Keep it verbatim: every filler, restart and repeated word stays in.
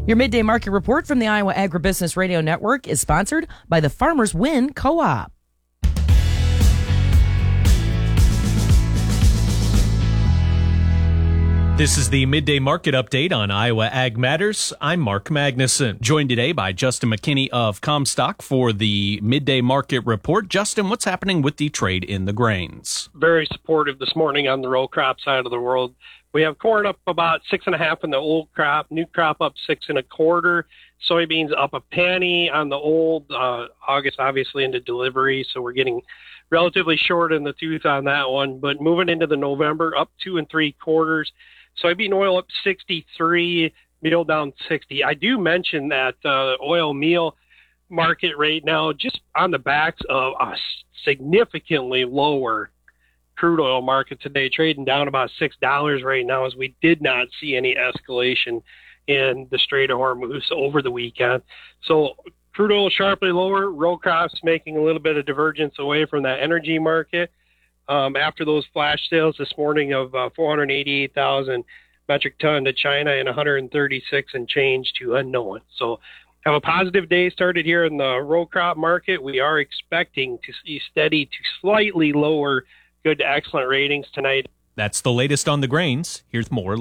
Your midday market report from the Iowa Agribusiness Radio Network is sponsored by the Farmers Win Co-op. This is the Midday Market Update on Iowa Ag Matters. I'm Mark Magnuson, joined today by Justin McKinney of Comstock for the Midday Market Report. Justin, what's happening with the trade in the grains? Very supportive this morning on the row crop side of the world. We have corn up about six and a half in the old crop, new crop up six and a quarter, soybeans up a penny on the old, uh, August obviously into delivery, so we're getting relatively short in the tooth on that one. But moving into the November, up two and three quarters. Soybean oil up sixty-three, meal down sixty. I do mention that uh, oil meal market right now just on the backs of a significantly lower crude oil market today, trading down about six dollars right now, as we did not see any escalation in the Strait of Hormuz over the weekend. So crude oil sharply lower, row crops making a little bit of divergence away from that energy market. Um, after those flash sales this morning of uh, four hundred eighty-eight thousand metric ton to China and one hundred thirty-six and change to unknown. So have a positive day started here in the row crop market. We are expecting to see steady to slightly lower good to excellent ratings tonight. That's the latest on the grains. Here's more.